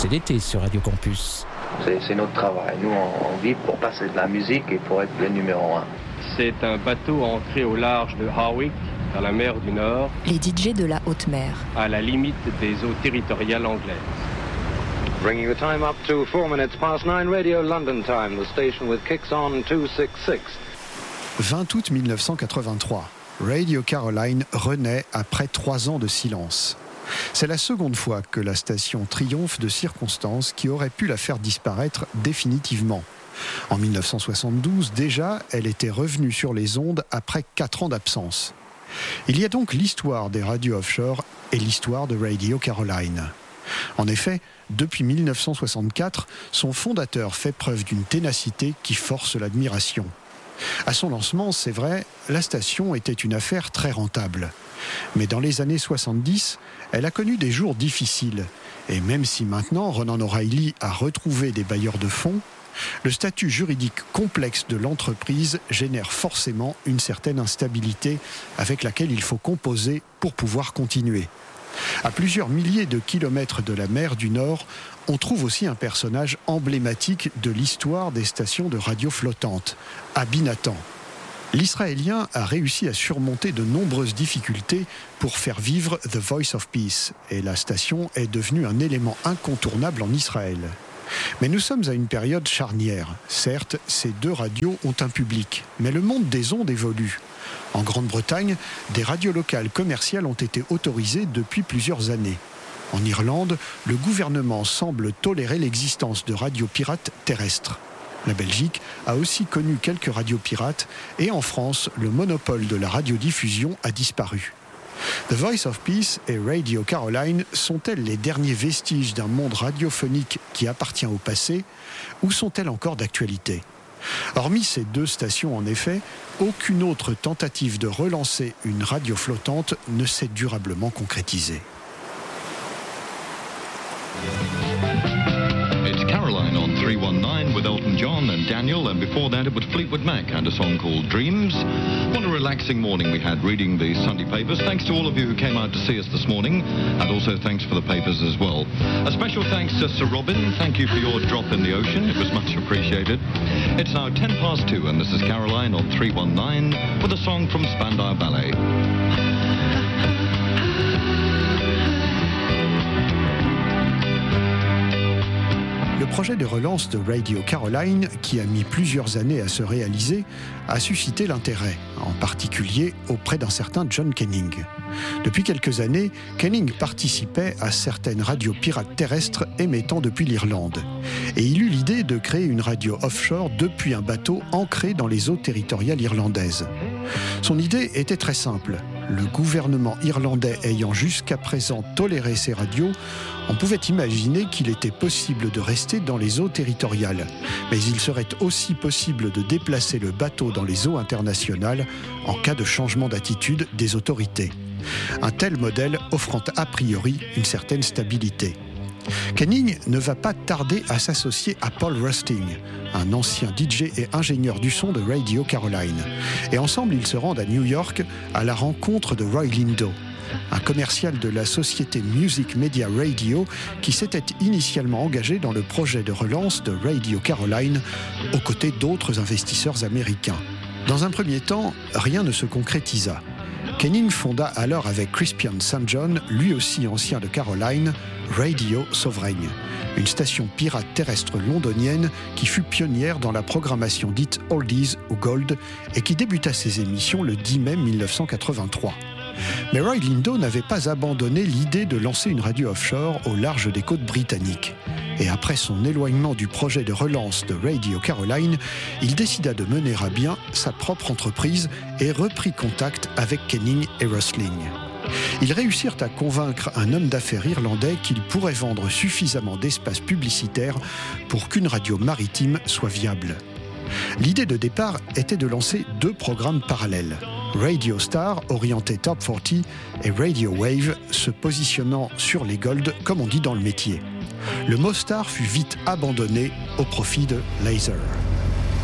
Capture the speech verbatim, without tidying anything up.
C'est l'été sur Radio Campus. C'est, c'est notre travail. Nous, on, on vit pour passer de la musique et pour être le numéro un. C'est un bateau ancré au large de Harwich, dans la mer du Nord. Les D J de la haute mer. À la limite des eaux territoriales anglaises. Bringing the time up to four minutes past nine, Radio London time. The station with kicks on two sixty-six. vingt août mille neuf cent quatre-vingt-trois. Radio Caroline renaît après trois ans de silence. C'est la seconde fois que la station triomphe de circonstances qui auraient pu la faire disparaître définitivement. En mille neuf cent soixante-douze, déjà, elle était revenue sur les ondes après quatre ans d'absence. Il y a donc l'histoire des radios offshore et l'histoire de Radio Caroline. En effet, depuis mille neuf cent soixante-quatre, son fondateur fait preuve d'une ténacité qui force l'admiration. À son lancement, c'est vrai, la station était une affaire très rentable. Mais dans les années soixante-dix, elle a connu des jours difficiles. Et même si maintenant Ronan O'Reilly a retrouvé des bailleurs de fonds, le statut juridique complexe de l'entreprise génère forcément une certaine instabilité avec laquelle il faut composer pour pouvoir continuer. À plusieurs milliers de kilomètres de la mer du Nord, on trouve aussi un personnage emblématique de l'histoire des stations de radio flottantes, Abi Natan. L'Israélien a réussi à surmonter de nombreuses difficultés pour faire vivre The Voice of Peace, et la station est devenue un élément incontournable en Israël. Mais nous sommes à une période charnière. Certes, ces deux radios ont un public, mais le monde des ondes évolue. En Grande-Bretagne, des radios locales commerciales ont été autorisées depuis plusieurs années. En Irlande, le gouvernement semble tolérer l'existence de radios pirates terrestres. La Belgique a aussi connu quelques radios pirates et en France, le monopole de la radiodiffusion a disparu. The Voice of Peace et Radio Caroline sont-elles les derniers vestiges d'un monde radiophonique qui appartient au passé ou sont-elles encore d'actualité ? Hormis ces deux stations, en effet, aucune autre tentative de relancer une radio flottante ne s'est durablement concrétisée. It's Caroline on three nineteen with Elton John and Daniel, and before that it was Fleetwood Mac and a song called Dreams. What a relaxing morning we had reading the Sunday papers. Thanks to all of you who came out to see us this morning, and also thanks for the papers as well. A special thanks to Sir Robin. Thank you for your drop in the ocean. It was much appreciated. It's now ten past two, and this is Caroline on three nineteen with a song from Spandau Ballet. Le projet de relance de Radio Caroline, qui a mis plusieurs années à se réaliser, a suscité l'intérêt, en particulier auprès d'un certain John Canning. Depuis quelques années, Canning participait à certaines radios pirates terrestres émettant depuis l'Irlande. Et il eut l'idée de créer une radio offshore depuis un bateau ancré dans les eaux territoriales irlandaises. Son idée était très simple. Le gouvernement irlandais ayant jusqu'à présent toléré ces radios, on pouvait imaginer qu'il était possible de rester dans les eaux territoriales. Mais il serait aussi possible de déplacer le bateau dans les eaux internationales en cas de changement d'attitude des autorités. Un tel modèle offrant a priori une certaine stabilité. Canning ne va pas tarder à s'associer à Paul Rusting, un ancien D J et ingénieur du son de Radio Caroline. Et ensemble, ils se rendent à New York à la rencontre de Roy Lindo, un commercial de la société Music Media Radio qui s'était initialement engagé dans le projet de relance de Radio Caroline aux côtés d'autres investisseurs américains. Dans un premier temps, rien ne se concrétisa. Canning fonda alors avec Crispian Saint John, lui aussi ancien de Caroline, Radio Sovereign, une station pirate terrestre londonienne qui fut pionnière dans la programmation dite Oldies ou Gold et qui débuta ses émissions le dix mai mille neuf cent quatre-vingt-trois. Mais Roy Lindo n'avait pas abandonné l'idée de lancer une radio offshore au large des côtes britanniques. Et après son éloignement du projet de relance de Radio Caroline, il décida de mener à bien sa propre entreprise et reprit contact avec Canning et Rusling. Ils réussirent à convaincre un homme d'affaires irlandais qu'il pourrait vendre suffisamment d'espace publicitaire pour qu'une radio maritime soit viable. L'idée de départ était de lancer deux programmes parallèles. Radio Star, orienté Top quarante, et Radio Wave, se positionnant sur les golds, comme on dit dans le métier. Le mot Star fut vite abandonné au profit de Laser.